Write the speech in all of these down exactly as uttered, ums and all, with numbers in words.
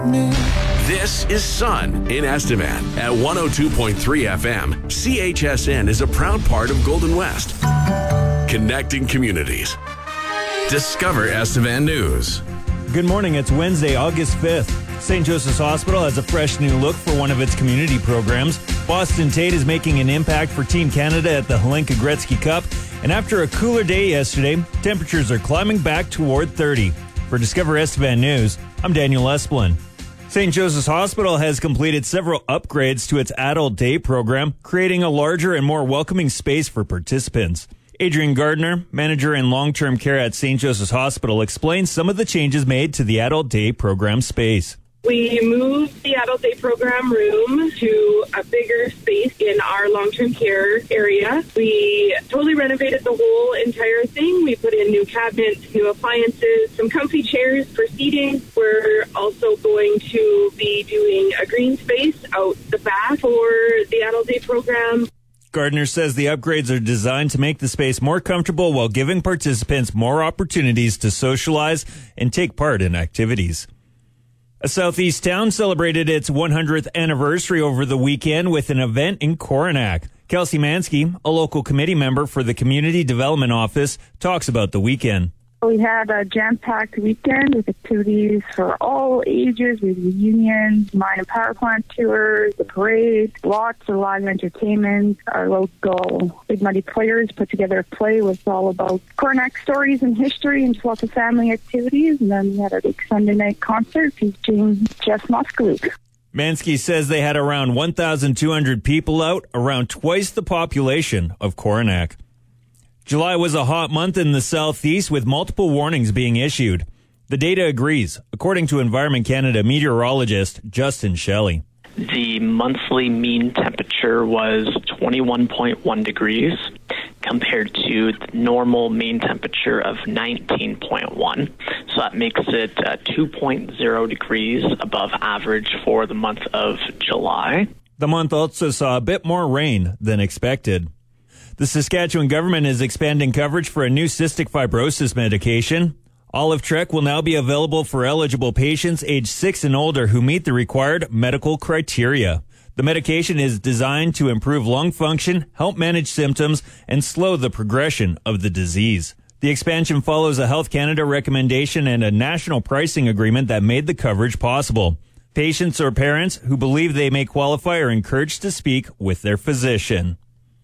This is Sun in Estevan at one oh two point three F M. C H S N is a proud part of Golden West. Connecting communities. Discover Estevan News. Good morning. It's Wednesday, August fifth. Saint Joseph's Hospital has a fresh new look for one of its community programs. Boston Tate is making an impact for Team Canada at the Hlinka Gretzky Cup. And after a cooler day yesterday, temperatures are climbing back toward thirty. For Discover Estevan News, I'm Daniel Esplin. Saint Joseph's Hospital has completed several upgrades to its adult day program, creating a larger and more welcoming space for participants. Adrian Gardner, manager in long-term care at Saint Joseph's Hospital, explains some of the changes made to the adult day program space. We moved the adult day program room to a bigger space in our long-term care area. We totally renovated the whole entire thing. We put in new cabinets, new appliances, some comfy chairs for seating. We're also going to be doing a green space out the back for the adult day program. Gardner says the upgrades are designed to make the space more comfortable while giving participants more opportunities to socialize and take part in activities. A southeast town celebrated its one hundredth anniversary over the weekend with an event in Coronach. Kelsey Mansky, a local committee member for the Community Development Office, talks about the weekend. We had a jam-packed weekend with activities for all ages, with reunions, mine and power plant tours, the parade, lots of live entertainment. Our local Big Muddy Players put together a play with all about Coronach stories and history and lots of family activities. And then we had a big Sunday night concert featuring Jeff Moskowitz. Mansky says they had around one thousand two hundred people out, around twice the population of Coronach. July was a hot month in the southeast with multiple warnings being issued. The data agrees, according to Environment Canada meteorologist Justin Shelley. The monthly mean temperature was twenty-one point one degrees compared to the normal mean temperature of nineteen point one. So that makes it uh, two point oh degrees above average for the month of July. The month also saw a bit more rain than expected. The Saskatchewan government is expanding coverage for a new cystic fibrosis medication. Olivetrek will now be available for eligible patients aged six and older who meet the required medical criteria. The medication is designed to improve lung function, help manage symptoms, and slow the progression of the disease. The expansion follows a Health Canada recommendation and a national pricing agreement that made the coverage possible. Patients or parents who believe they may qualify are encouraged to speak with their physician.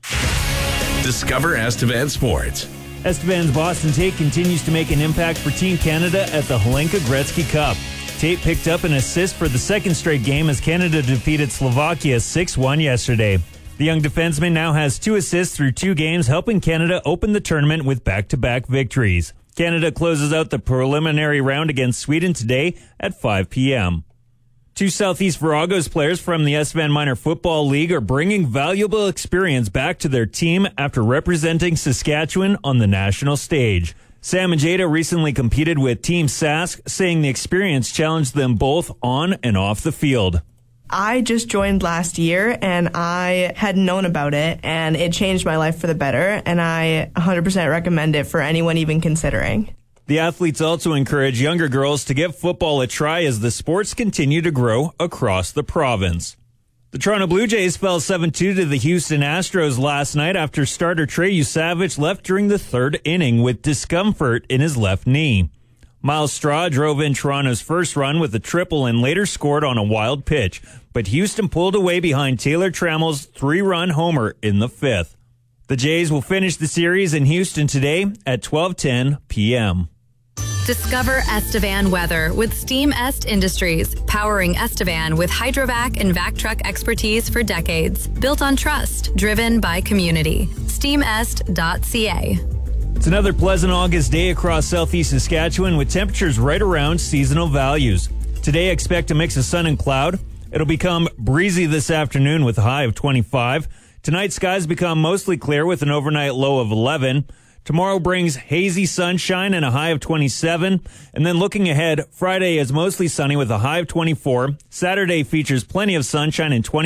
Discover Estevan Sports. Estevan's Boston Tate continues to make an impact for Team Canada at the Hlinka Gretzky Cup. Tate picked up an assist for the second straight game as Canada defeated Slovakia six one yesterday. The young defenseman now has two assists through two games, helping Canada open the tournament with back-to-back victories. Canada closes out the preliminary round against Sweden today at five p.m. Two Southeast Viragos players from the Estevan Minor Football League are bringing valuable experience back to their team after representing Saskatchewan on the national stage. Sam and Jada recently competed with Team Sask, saying the experience challenged them both on and off the field. I just joined last year and I hadn't known about it, and it changed my life for the better, and I one hundred percent recommend it for anyone even considering. The athletes also encourage younger girls to give football a try as the sports continue to grow across the province. The Toronto Blue Jays fell seven two to the Houston Astros last night after starter Trey Yusavich left during the third inning with discomfort in his left knee. Miles Straw drove in Toronto's first run with a triple and later scored on a wild pitch, but Houston pulled away behind Taylor Trammell's three-run homer in the fifth. The Jays will finish the series in Houston today at twelve ten p.m. Discover Estevan weather with Steam Est Industries, powering Estevan with hydrovac and vac truck expertise for decades. Built on trust, driven by community. steam est dot c a. It's another pleasant August day across southeast Saskatchewan with temperatures right around seasonal values. Today, expect a mix of sun and cloud. It'll become breezy this afternoon with a high of twenty-five. Tonight, skies become mostly clear with an overnight low of eleven. Tomorrow brings hazy sunshine and a high of twenty-seven. And then looking ahead, Friday is mostly sunny with a high of twenty-four. Saturday features plenty of sunshine and twenty.